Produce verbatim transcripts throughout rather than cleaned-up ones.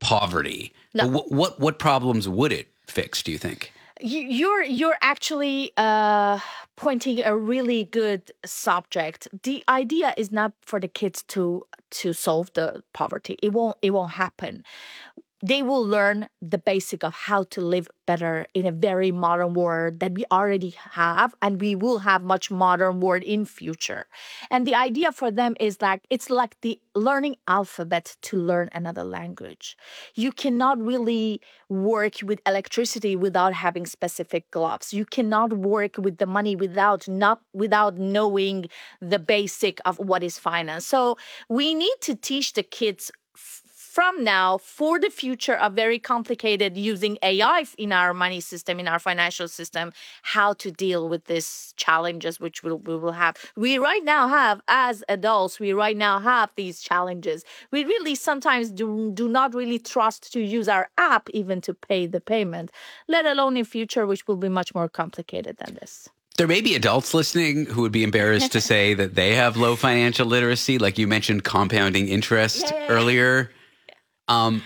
poverty. No. What, what what problems would it fix, do you think? You're you're actually uh, pointing a really good subject. The idea is not for the kids to to solve the poverty. It won't it won't happen. They will learn the basic of how to live better in a very modern world that we already have, and we will have much modern world in future. And the idea for them is like, it's like the learning alphabet to learn another language. You cannot really work with electricity without having specific gloves. You cannot work with the money without not without knowing the basic of what is finance. So we need to teach the kids from now for the future of very complicated using A I in our money system, in our financial system, how to deal with these challenges which we'll, we will have. We right now have, as adults, we right now have these challenges. We really sometimes do, do not really trust to use our app even to pay the payment, let alone in future, which will be much more complicated than this. There may be adults listening who would be embarrassed to say that they have low financial literacy, like you mentioned compounding interest yeah, yeah, yeah. earlier. Um,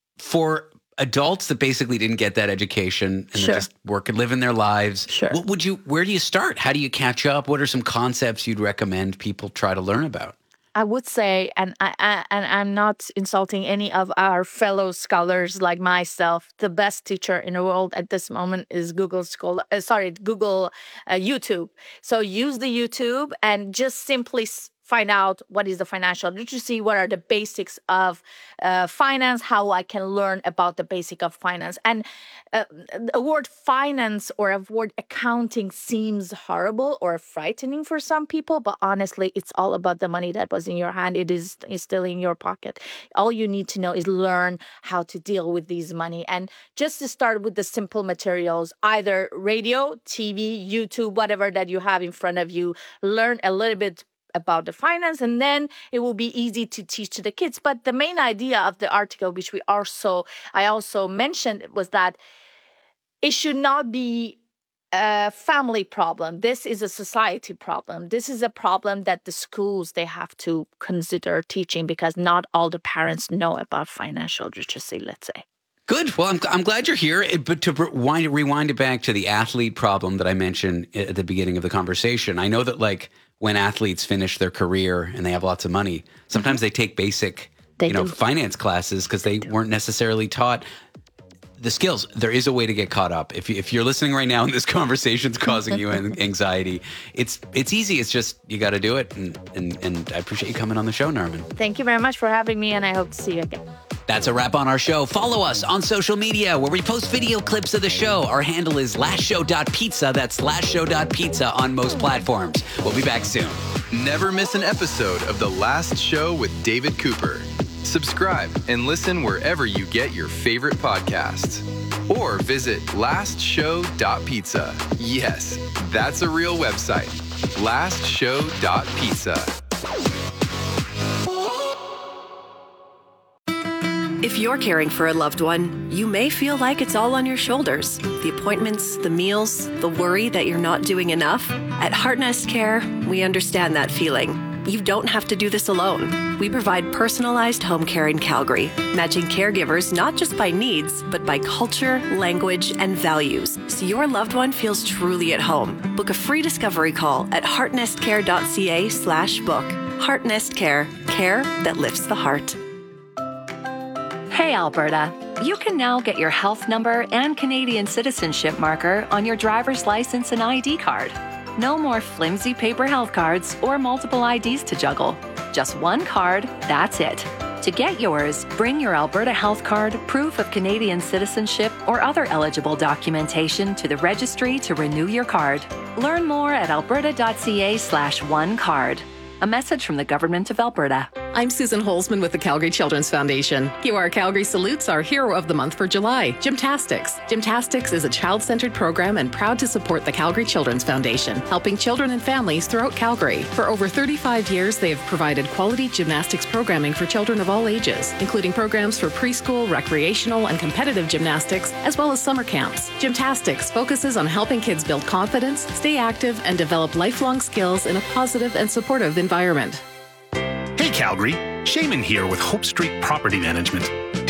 for adults that basically didn't get that education and Sure. they're just working, living their lives, Sure. what would you, where do you start? How do you catch up? What are some concepts you'd recommend people try to learn about? I would say, and I, I and I'm not insulting any of our fellow scholars like myself, the best teacher in the world at this moment is Google Scholar. Uh, sorry, Google uh, YouTube. So use the YouTube and just simply s- find out what is the financial literacy, what are the basics of uh, finance, how I can learn about the basic of finance. And uh, the word finance or a word accounting seems horrible or frightening for some people, but honestly, it's all about the money that was in your hand. It is, is still in your pocket. All you need to know is learn how to deal with these money. And just to start with the simple materials, either radio, T V, YouTube, whatever that you have in front of you, learn a little bit about the finance, and then it will be easy to teach to the kids. But the main idea of the article, which we also, I also mentioned, was that it should not be a family problem. This is a society problem. This is a problem that the schools, they have to consider teaching, because not all the parents know about financial literacy, let's say. Good. Well, I'm, I'm glad you're here. But to rewind, rewind it back to the athlete problem that I mentioned at the beginning of the conversation, I know that like when athletes finish their career and they have lots of money, sometimes mm-hmm. they take basic, they you know, do. finance classes because they, they weren't necessarily taught the skills. There is a way to get caught up. If you, if you're listening right now and this conversation's causing you anxiety, it's it's easy. It's just you got to do it. And, and and I appreciate you coming on the show, Nermin. Thank you very much for having me, and I hope to see you again. That's a wrap on our show. Follow us on social media where we post video clips of the show. Our handle is last show dot pizza. That's last show dot pizza on most platforms. We'll be back soon. Never miss an episode of The Last Show with David Cooper. Subscribe and listen wherever you get your favorite podcasts. Or visit last show dot pizza. Yes, that's a real website. last show dot pizza. If you're caring for a loved one, you may feel like it's all on your shoulders. The appointments, the meals, the worry that you're not doing enough. At Heartnest Care, we understand that feeling. You don't have to do this alone. We provide personalized home care in Calgary, matching caregivers not just by needs, but by culture, language, and values, so your loved one feels truly at home. Book a free discovery call at heartnestcare.ca slash book. Heartnest Care, care that lifts the heart. Hey, Alberta. You can now get your health number and Canadian citizenship marker on your driver's license and I D card. No more flimsy paper health cards or multiple I Ds to juggle. Just one card, that's it. To get yours, bring your Alberta Health Card, proof of Canadian citizenship, or other eligible documentation to the registry to renew your card. Learn more at alberta.ca slash one card. A message from the Government of Alberta. I'm Susan Holzman with the Calgary Children's Foundation. Q R Calgary salutes our hero of the month for July, Gymtastics. Gymtastics is a child-centered program and proud to support the Calgary Children's Foundation, helping children and families throughout Calgary. For over thirty-five years, they have provided quality gymnastics programming for children of all ages, including programs for preschool, recreational, and competitive gymnastics, as well as summer camps. Gymtastics focuses on helping kids build confidence, stay active, and develop lifelong skills in a positive and supportive environment. Hey Calgary, Shaman here with Hope Street Property Management.